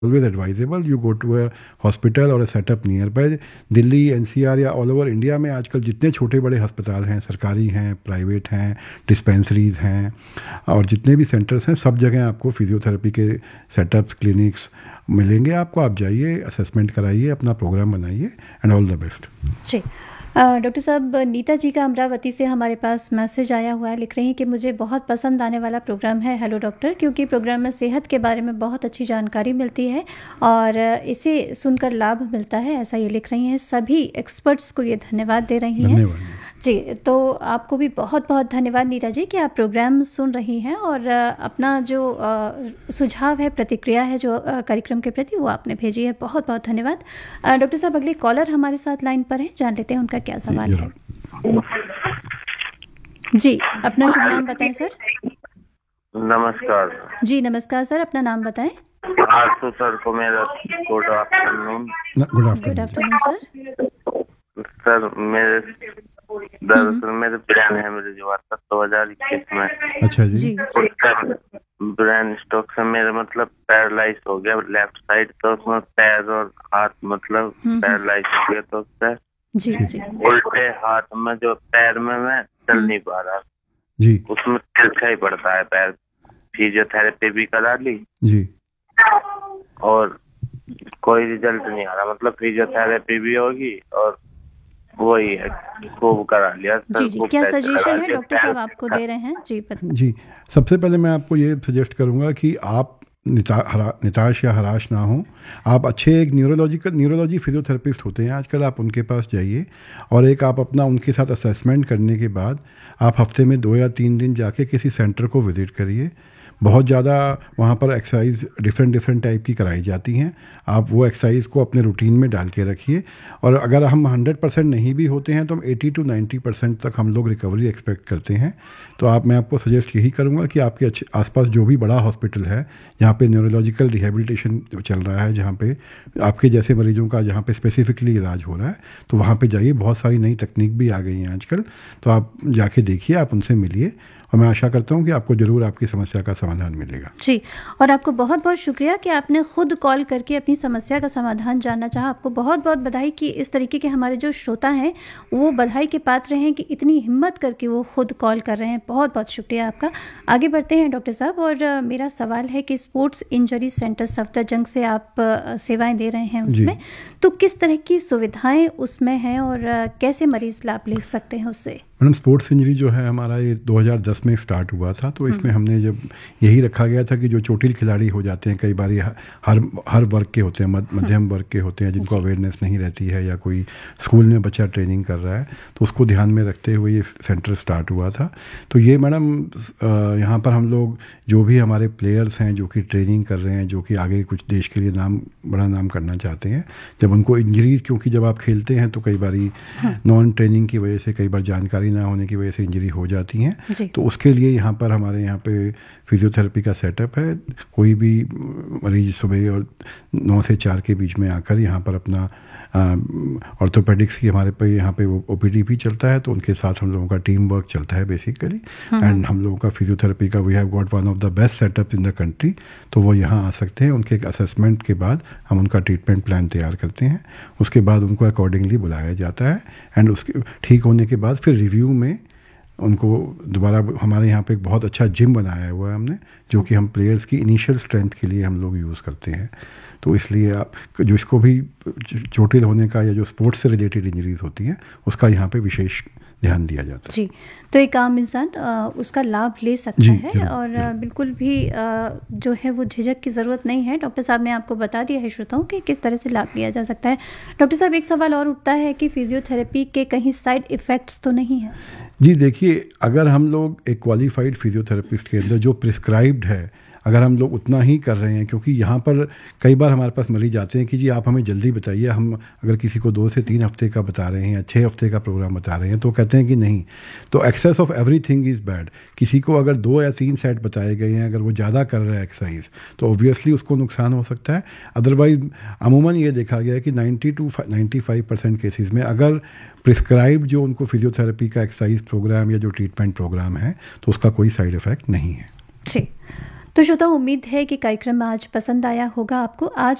always advisable you go to a hospital or a setup nearby. Delhi NCR या all over India में आजकल जितने छोटे बड़े अस्पताल हैं, सरकारी हैं, प्राइवेट हैं, डिस्पेंसरीज हैं और जितने भी सेंटर्स हैं, सब जगह आपको फिजियोथेरेपी के सेटअप्स, क्लिनिक्स मिलेंगे आपको. आप जाइए, असेसमेंट कराइए, अपना प्रोग्राम बनाइए and all the best. Ji doctor साहब, नीता जी का अमरावती से हमारे पास मैसेज आया हुआ है. लिख रही हैं कि मुझे बहुत पसंद आने वाला प्रोग्राम है हेलो डॉक्टर, क्योंकि प्रोग्राम में सेहत के बारे में बहुत अच्छी जानकारी मिलती है और इसे सुनकर लाभ मिलता है. ऐसा ये लिख रही हैं. सभी एक्सपर्ट्स को ये धन्यवाद दे रही हैं. जी, तो आपको भी बहुत बहुत धन्यवाद नीता जी कि आप प्रोग्राम सुन रही हैं और अपना जो सुझाव है, प्रतिक्रिया है जो कार्यक्रम के प्रति, वो आपने भेजी है. बहुत बहुत धन्यवाद. डॉक्टर साहब, अगले कॉलर हमारे साथ लाइन पर हैं, जान लेते हैं उनका क्या सवाल है. जी, अपना शुभ नाम बताएं सर. नमस्कार. जी नमस्कार सर, अपना नाम बताएं. आशु सर को मेरा good afternoon. Good afternoon sir. Sir मेरे दरअसल मेरे ब्रेन हेमरेज हुआ था 2021 में. अच्छा जी. ब्रेन स्ट्रोक से मेरे मतलब पैरालाइज हो गया लेफ्ट साइड, तो उसमें पैर और हाथ मतलब पैरालाइज हो गया. तो उससे जी जी उल्टे हाथ में जो पैर में मैं चल नहीं पा रहा जी, उसमें तिरछा ही पड़ता है पैर. फिजियोथेरेपी भी करा ली जी और कोई रिजल्ट नहीं आ रहा. मतलब फिजियोथेरेपी भी होगी और वही है, खूब करा लिया. जी जी, क्या सजेशन है डॉक्टर साहब आपको दे रहे हैं? जी, सबसे पहले मैं आपको ये सजेस्ट करूँगा कि आप निताश या हराश ना हो. आप अच्छे एक न्यूरोलॉजी फिजियोथेरेपिस्ट होते हैं आजकल, आप उनके पास जाइए और एक आप अपना उनके साथ असेसमेंट करने के बाद आप हफ्ते में 2 या 3 दिन जाके किसी सेंटर को विज़िट करिए. बहुत ज़्यादा वहाँ पर एक्सरसाइज डिफरेंट टाइप की कराई जाती हैं. आप वो एक्सरसाइज को अपने रूटीन में डाल के रखिए और अगर हम 100% नहीं भी होते हैं तो हम 80 to 90% तक हम लोग रिकवरी एक्सपेक्ट करते हैं. तो मैं आपको सजेस्ट यही करूँगा कि आपके आसपास जो भी बड़ा हॉस्पिटल है जहाँ पे न्यूरोलॉजिकल रिहेबिलिटेशन चल रहा है, जहाँ पे आपके जैसे मरीजों का जहाँ पे स्पेसिफिकली इलाज हो रहा है, तो वहाँ पे जाइए. बहुत सारी नई तकनीक भी आ गई हैं आजकल, तो आप जाके देखिए, आप उनसे मिलिए और मैं आशा करता हूँ कि आपको ज़रूर आपकी समस्या का समाधान मिलेगा. जी, और आपको बहुत बहुत शुक्रिया कि आपने खुद कॉल करके अपनी समस्या का समाधान जानना चाहा. आपको बहुत बहुत बधाई कि इस तरीके के हमारे जो श्रोता हैं वो बधाई के पात्र हैं कि इतनी हिम्मत करके वो खुद कॉल कर रहे हैं. बहुत बहुत शुक्रिया आपका. आगे बढ़ते हैं डॉक्टर साहब, और मेरा सवाल है कि स्पोर्ट्स इंजरी सेंटर सफदरजंग से आप सेवाएँ दे रहे हैं उसमें, तो किस तरह की सुविधाएँ उसमें हैं और कैसे मरीज लाभ ले सकते हैं उससे? मैडम, स्पोर्ट्स इंजरी जो है हमारा ये 2010 में स्टार्ट हुआ था. तो इसमें हमने जब यही रखा गया था कि जो चोटिल खिलाड़ी हो जाते हैं, कई बार हर वर्ग के होते हैं, मध्यम वर्ग के होते हैं, जिनको अवेयरनेस नहीं रहती है या कोई स्कूल में बच्चा ट्रेनिंग कर रहा है, तो उसको ध्यान में रखते हुए ये सेंटर स्टार्ट हुआ था. तो ये मैडम यहाँ पर हम लोग जो भी हमारे प्लेयर्स हैं जो कि ट्रेनिंग कर रहे हैं, जो कि आगे कुछ देश के लिए बड़ा नाम करना चाहते हैं, जब उनको इंजरीज, क्योंकि जब आप खेलते हैं तो कई बार नॉन ट्रेनिंग की वजह से, कई बार जानकारी ना होने की वजह से इंजरी हो जाती हैं, तो उसके लिए हमारे यहाँ पे फिजियोथेरेपी का सेटअप है. कोई भी मरीज सुबह और 9 से 4 के बीच में आकर यहाँ पर अपना ऑर्थोपेडिक्स की हमारे पे यहाँ पे वो ओपीडी भी चलता है, तो उनके साथ हम लोगों का टीम वर्क चलता है बेसिकली. एंड हम लोगों का फिजियोथेरेपी का we have got one of the best setups in the country. तो वो यहाँ आ सकते हैं. उनके असेसमेंट के बाद हम उनका ट्रीटमेंट प्लान तैयार करते हैं. उसके बाद उनको अकॉर्डिंगली बुलाया जाता है एंड उसके ठीक होने के बाद फिर रिव्यू में उनको दोबारा हमारे यहाँ पे एक बहुत अच्छा जिम बनाया हुआ है हमने, जो कि हम प्लेयर्स की इनिशियल स्ट्रेंथ के लिए हम लोग यूज़ करते हैं. तो इसलिए आप जो इसको भी चोटिल होने का या जो स्पोर्ट्स से रिलेटेड इंजरीज होती हैं उसका यहाँ पे विशेष ध्यान दिया जाता है. जी, तो एक आम इंसान उसका लाभ ले सकता है जरूर, और जरूर. बिल्कुल भी जो है वो झिझक की ज़रूरत नहीं है. डॉक्टर साहब ने आपको बता दिया है श्रोताओं कि किस तरह से लाभ लिया जा सकता है. डॉक्टर साहब, एक सवाल और उठता है कि फिजियोथेरेपी के कहीं साइड इफ़ेक्ट्स तो नहीं है? जी देखिए, अगर हम लोग एक क्वालिफाइड फिजियोथेरेपिस्ट के अंदर जो प्रिस्क्राइब्ड है, अगर हम लोग उतना ही कर रहे हैं, क्योंकि यहाँ पर कई बार हमारे पास मरीज आते हैं कि जी आप हमें जल्दी बताइए, हम अगर किसी को 2 से 3 हफ्ते का बता रहे हैं या 6 हफ्ते का प्रोग्राम बता रहे हैं तो कहते हैं कि नहीं. तो access of everything is bad. किसी को अगर 2 या 3 सेट बताए गए हैं, अगर वो ज़्यादा कर रहा है एक्सरसाइज, तो ऑब्वियसली उसको नुकसान हो सकता है. अदरवाइज अमूमन ये देखा गया है कि 90 to 95% केसेस में अगर प्रिस्क्राइब जो उनको फिजियोथेरेपी का एक्सरसाइज प्रोग्राम या जो ट्रीटमेंट प्रोग्राम है, तो उसका कोई साइड इफ़ेक्ट नहीं है. जी, तो श्रोता, उम्मीद है कि कार्यक्रम आज पसंद आया होगा आपको। आज